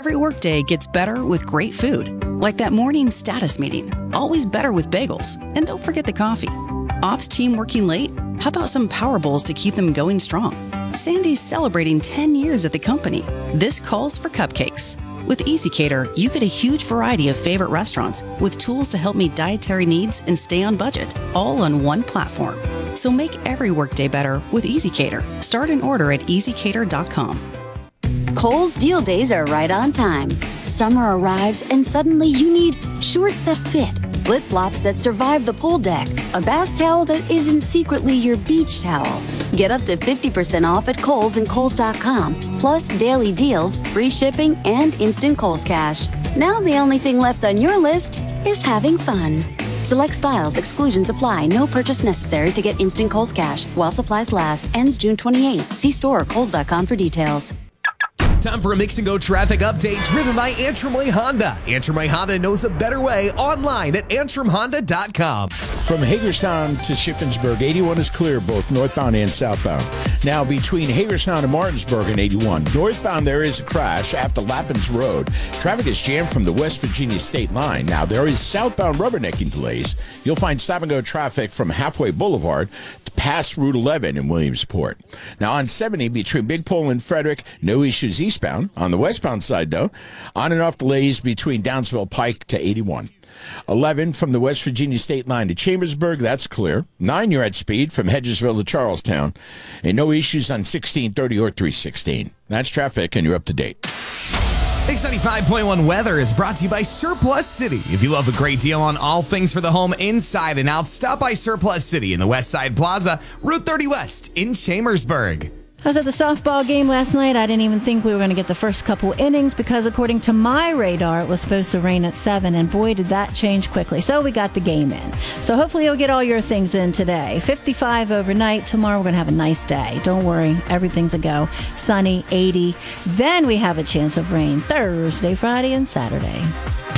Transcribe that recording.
Every workday gets better with great food, like that morning status meeting. Always better with bagels. And don't forget the coffee. Ops team working late? How about some Power Bowls to keep them going strong? Sandy's celebrating 10 years at the company. This calls for cupcakes. With EasyCater, you get a huge variety of favorite restaurants with tools to help meet dietary needs and stay on budget, all on one platform. So make every workday better with EasyCater. Start an order at easycater.com. Kohl's deal days are right on time. Summer arrives and suddenly you need shorts that fit, flip-flops that survive the pool deck, a bath towel that isn't secretly your beach towel. Get up to 50% off at Kohl's and Kohls.com, plus daily deals, free shipping, and instant Kohl's Cash. Now the only thing left on your list is having fun. Select styles, exclusions apply. No purchase necessary to get instant Kohl's Cash while supplies last. Ends June 28th. See store or Kohls.com for details. Time for a Mix and Go traffic update driven by Antrim Way Honda. Antrim Way Honda knows a better way online at AntrimHonda.com. From Hagerstown to Shippensburg, 81 is clear both northbound and southbound. Now between Hagerstown and Martinsburg and 81, northbound there is a crash after Lappins Road. Traffic is jammed from the West Virginia state line. Now there is southbound rubbernecking delays. You'll find stop-and-go traffic from Halfway Boulevard past Route 11 in Williamsport. Now on 70 between Big Pole and Frederick, no issues eastbound. On the westbound side, though, on and off delays between Downsville Pike to 81. 11 from the West Virginia state line to Chambersburg, that's clear. 9 you're at speed from Hedgesville to Charlestown. And no issues on 1630 or 316. That's traffic, and you're up to date. Mix 95.1 weather is brought to you by Surplus City. If you love a great deal on all things for the home inside and out, stop by Surplus City in the West Side Plaza, Route 30 West in Chambersburg. I was at the softball game last night. I didn't even think we were going to get the first couple innings because according to my radar, it was supposed to rain at 7, and boy, did that change quickly. So we got the game in. So hopefully you'll get all your things in today. 55 overnight. Tomorrow we're going to have a nice day. Don't worry. Everything's a go. Sunny, 80. Then we have a chance of rain Thursday, Friday, and Saturday.